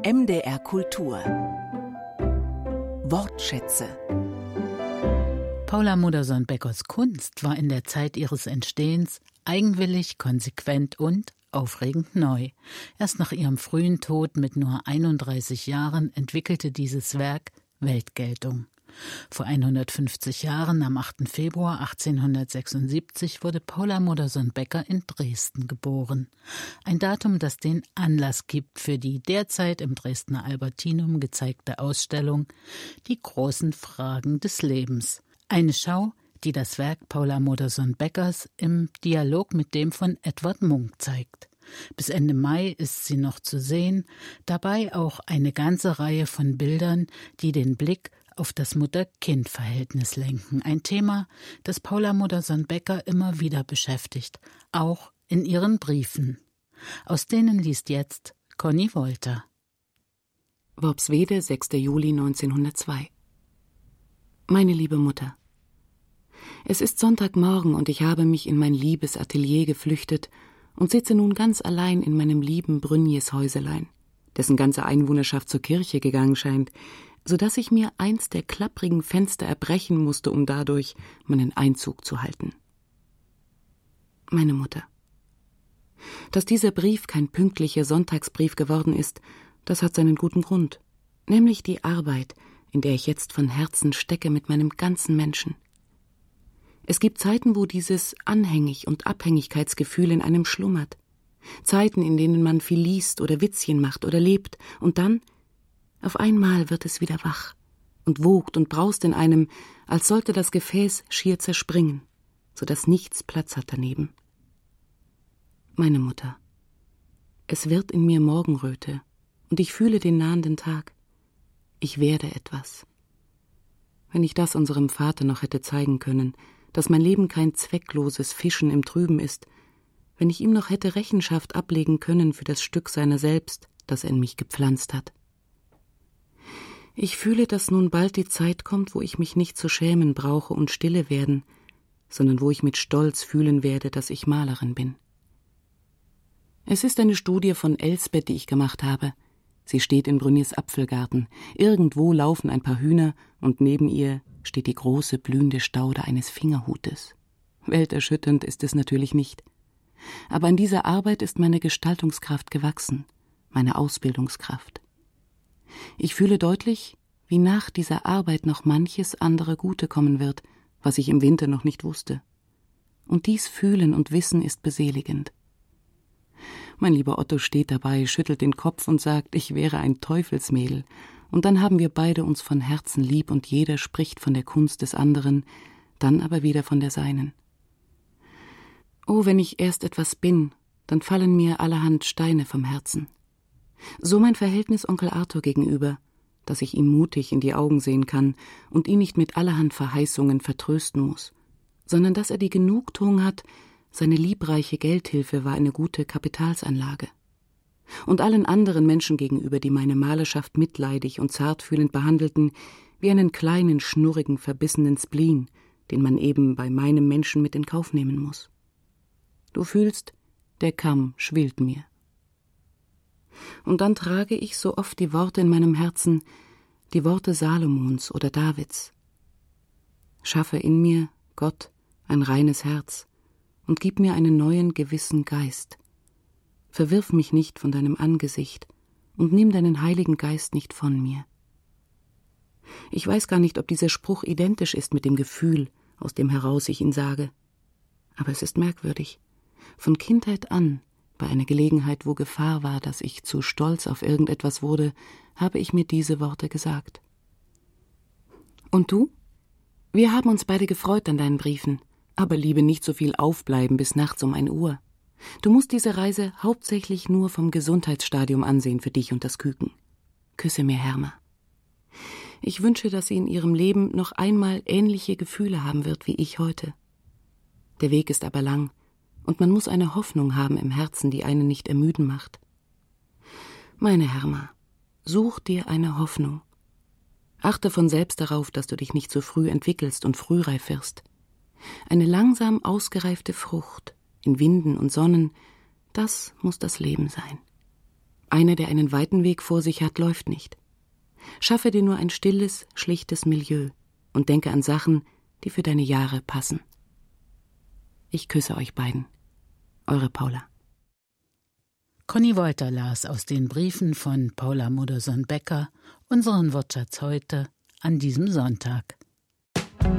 MDR Kultur Wortschätze. Paula Modersohn-Beckers Kunst war in der Zeit ihres Entstehens eigenwillig, konsequent und aufregend neu. Erst nach ihrem frühen Tod mit nur 31 Jahren entwickelte dieses Werk Weltgeltung. Vor 150 Jahren, am 8. Februar 1876, wurde Paula Modersohn-Becker in Dresden geboren. Ein Datum, das den Anlass gibt für die derzeit im Dresdner Albertinum gezeigte Ausstellung »Die großen Fragen des Lebens«. Eine Schau, die das Werk Paula Modersohn-Beckers im Dialog mit dem von Edvard Munch zeigt. Bis Ende Mai ist sie noch zu sehen, dabei auch eine ganze Reihe von Bildern, die den Blick auf das Mutter-Kind-Verhältnis lenken. Ein Thema, das Paula Modersohn-Becker immer wieder beschäftigt, auch in ihren Briefen. Aus denen liest jetzt Conny Wolter. Worpswede, 6. Juli 1902. Meine liebe Mutter, es ist Sonntagmorgen und ich habe mich in mein liebes Atelier geflüchtet und sitze nun ganz allein in meinem lieben Brünjes-Häuselein, dessen ganze Einwohnerschaft zur Kirche gegangen scheint, so dass ich mir eins der klapprigen Fenster erbrechen musste, um dadurch meinen Einzug zu halten. Meine Mutter. Dass dieser Brief kein pünktlicher Sonntagsbrief geworden ist, das hat seinen guten Grund, nämlich die Arbeit, in der ich jetzt von Herzen stecke mit meinem ganzen Menschen. Es gibt Zeiten, wo dieses Anhängig- und Abhängigkeitsgefühl in einem schlummert, Zeiten, in denen man viel liest oder Witzchen macht oder lebt, und dann auf einmal wird es wieder wach und wogt und braust in einem, als sollte das Gefäß schier zerspringen, so dass nichts Platz hat daneben. Meine Mutter, es wird in mir Morgenröte und ich fühle den nahenden Tag. Ich werde etwas. Wenn ich das unserem Vater noch hätte zeigen können, dass mein Leben kein zweckloses Fischen im Trüben ist, wenn ich ihm noch hätte Rechenschaft ablegen können für das Stück seiner selbst, das er in mich gepflanzt hat. Ich fühle, dass nun bald die Zeit kommt, wo ich mich nicht zu schämen brauche und stille werden, sondern wo ich mit Stolz fühlen werde, dass ich Malerin bin. Es ist eine Studie von Elsbeth, die ich gemacht habe. Sie steht in Brünjes Apfelgarten. Irgendwo laufen ein paar Hühner und neben ihr steht die große blühende Staude eines Fingerhutes. Welterschütternd ist es natürlich nicht. Aber an dieser Arbeit ist meine Gestaltungskraft gewachsen, meine Ausbildungskraft. Ich fühle deutlich, wie nach dieser Arbeit noch manches andere Gute kommen wird, was ich im Winter noch nicht wusste. Und dies Fühlen und Wissen ist beseligend. Mein lieber Otto steht dabei, schüttelt den Kopf und sagt, ich wäre ein Teufelsmädel. Und dann haben wir beide uns von Herzen lieb und jeder spricht von der Kunst des anderen, dann aber wieder von der seinen. Oh, wenn ich erst etwas bin, dann fallen mir allerhand Steine vom Herzen. So mein Verhältnis Onkel Arthur gegenüber, dass ich ihm mutig in die Augen sehen kann und ihn nicht mit allerhand Verheißungen vertrösten muss, sondern dass er die Genugtuung hat, seine liebreiche Geldhilfe war eine gute Kapitalsanlage. Und allen anderen Menschen gegenüber, die meine Malerschaft mitleidig und zartfühlend behandelten, wie einen kleinen, schnurrigen, verbissenen Spleen, den man eben bei meinem Menschen mit in Kauf nehmen muss. Du fühlst, der Kamm schwillt mir. Und dann trage ich so oft die Worte in meinem Herzen, die Worte Salomons oder Davids. Schaffe in mir, Gott, ein reines Herz und gib mir einen neuen, gewissen Geist. Verwirf mich nicht von deinem Angesicht und nimm deinen Heiligen Geist nicht von mir. Ich weiß gar nicht, ob dieser Spruch identisch ist mit dem Gefühl, aus dem heraus ich ihn sage. Aber es ist merkwürdig. Von Kindheit an, bei einer Gelegenheit, wo Gefahr war, dass ich zu stolz auf irgendetwas wurde, habe ich mir diese Worte gesagt. Und du? Wir haben uns beide gefreut an deinen Briefen, aber liebe nicht so viel aufbleiben bis nachts um 1 Uhr. Du musst diese Reise hauptsächlich nur vom Gesundheitsstadium ansehen für dich und das Küken. Küsse mir, Herma. Ich wünsche, dass sie in ihrem Leben noch einmal ähnliche Gefühle haben wird wie ich heute. Der Weg ist aber lang, und man muss eine Hoffnung haben im Herzen, die einen nicht ermüden macht. Meine Herma, such dir eine Hoffnung. Achte von selbst darauf, dass du dich nicht zu früh entwickelst und frühreif wirst. Eine langsam ausgereifte Frucht, in Winden und Sonnen, das muss das Leben sein. Einer, der einen weiten Weg vor sich hat, läuft nicht. Schaffe dir nur ein stilles, schlichtes Milieu und denke an Sachen, die für deine Jahre passen. Ich küsse euch beiden. Eure Paula. Conny Wolter las aus den Briefen von Paula Modersohn-Becker unseren Wortschatz heute an diesem Sonntag.